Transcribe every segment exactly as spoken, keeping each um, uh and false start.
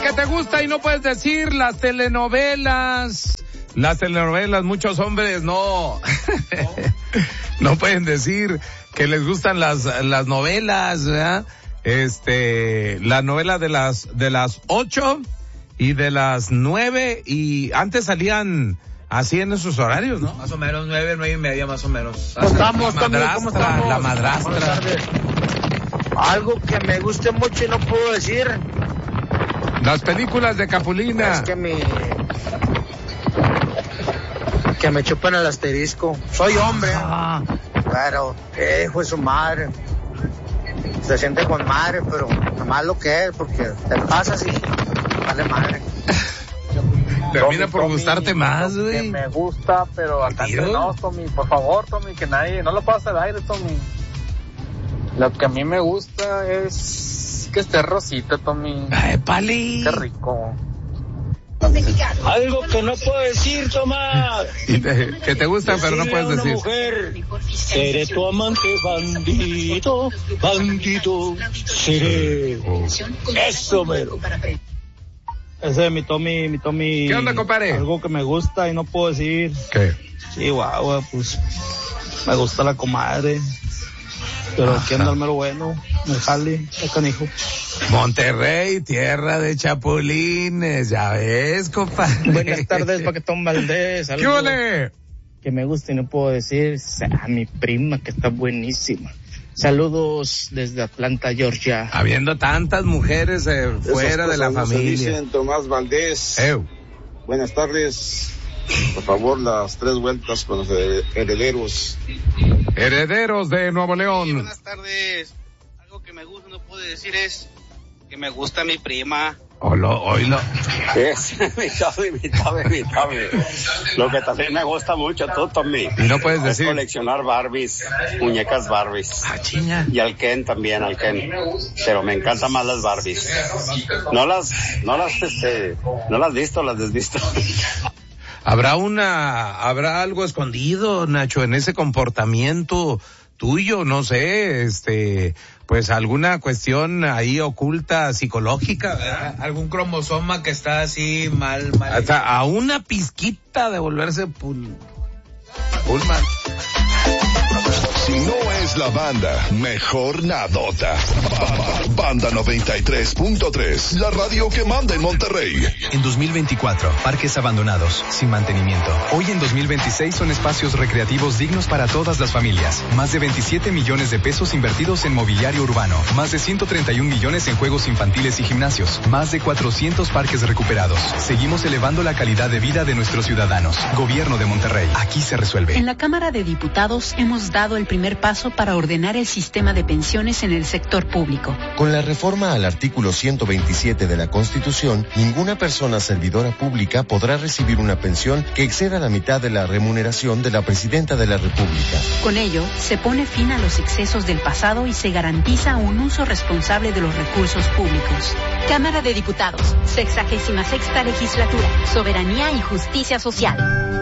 que te gusta y no puedes decir, las telenovelas. Las telenovelas, muchos hombres no, no pueden decir que les gustan las, las novelas, ¿verdad? Este, la novela de las, de las ocho y de las nueve, y antes salían así en esos horarios, ¿no? Más o menos, nueve, nueve y media, más o menos. ¿Cómo estamos, la Tommy? madrastra, ¿Cómo estamos? la madrastra. Buenas tardes. Algo que me guste mucho y no puedo decir. Las películas de Capulina. Es que mi... que me chupen el asterisco. Soy hombre, Ah. pero qué hijo de su madre. Se siente con madre, pero nomás lo que es, porque te pasas y vale madre. Termina por Tommy, gustarte más, Que güey. me gusta, pero acá ¿Tío? entre nos, Tommy, por favor, Tommy, que nadie, no lo pases al aire, Tommy. Lo que a mí me gusta es que esté rosita, Tommy. Ay, Pali. Qué rico. Algo que no puedo decir, Tomás. Y te- que te gusta, pero no Decirle a puedes una decir. mujer, seré tu amante bandido, bandido, seré. Eso, mero. Ese es mi Tommy, mi Tommy. ¿Qué onda, compadre? Algo que me gusta y no puedo decir. ¿Qué? Sí, guau, pues me gusta la comadre. Pero aquí anda el mero bueno, el jale, el canijo. Monterrey, tierra de chapulines, ya ves, compadre. Buenas tardes, Paquetón Valdés. ¿Qué Algo ole? que me gusta y no puedo decir, a mi prima que está buenísima. Saludos desde Atlanta, Georgia. Habiendo tantas mujeres eh, fuera Esas de la cosas no se familia. dicen, Tomás Valdés. Ew. Buenas tardes. Por favor, las tres vueltas con los herederos. Herederos de Nuevo Sí, León. buenas tardes. Algo que me gusta, no puedo decir, es que me gusta mi prima. Oilo, oilo. Es mi Tommy, mi Tommy, mi Tommy. Lo que también me gusta mucho, tú, Tommy. Y no puedes es decir. coleccionar Barbies, muñecas Barbies. Ah, chinga. Y al Ken también, al Ken. Pero me encantan más las Barbies. No las, no las, este, no las visto, las desvisto. Habrá una, habrá algo escondido, Nacho, en ese comportamiento tuyo, no sé, este, pues alguna cuestión ahí oculta psicológica, ¿verdad? Algún cromosoma que está así mal, mal. Hasta a una pizquita de volverse pul, pulman. Si no es la banda, mejor nadota. Banda noventa y tres punto tres, la radio que manda en Monterrey. En dos mil veinticuatro, parques abandonados, sin mantenimiento. Hoy en dos mil veintiséis son espacios recreativos dignos para todas las familias. Más de veintisiete millones de pesos invertidos en mobiliario urbano. Más de ciento treinta y un millones en juegos infantiles y gimnasios. Más de cuatrocientos parques recuperados. Seguimos elevando la calidad de vida de nuestros ciudadanos. Gobierno de Monterrey. Aquí se resuelve. En la Cámara de Diputados hemos dado el primer paso para ordenar el sistema de pensiones en el sector público. Con la reforma al artículo ciento veintisiete de la Constitución, ninguna persona servidora pública podrá recibir una pensión que exceda la mitad de la remuneración de la Presidenta de la República. Con ello, se pone fin a los excesos del pasado y se garantiza un uso responsable de los recursos públicos. Cámara de Diputados, sexagésima sexta legislatura, soberanía y justicia social.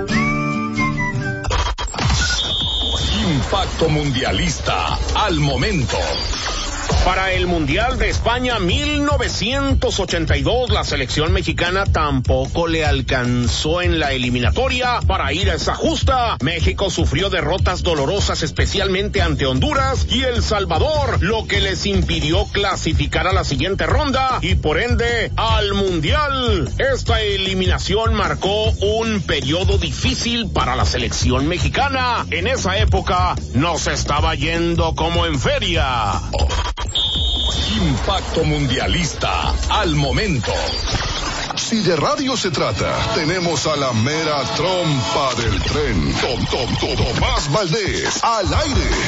Impacto mundialista al momento. Para el Mundial de España mil novecientos ochenta y dos, la selección mexicana tampoco le alcanzó en la eliminatoria para ir a esa justa. México sufrió derrotas dolorosas, especialmente ante Honduras y El Salvador, lo que les impidió clasificar a la siguiente ronda y por ende al Mundial. Esta eliminación marcó un periodo difícil para la selección mexicana. En esa época nos estaba yendo como en feria. Impacto mundialista al momento. Si de radio se trata, tenemos a la mera trompa del tren. Tom, Tom, Tom, Tomás Valdés, al aire.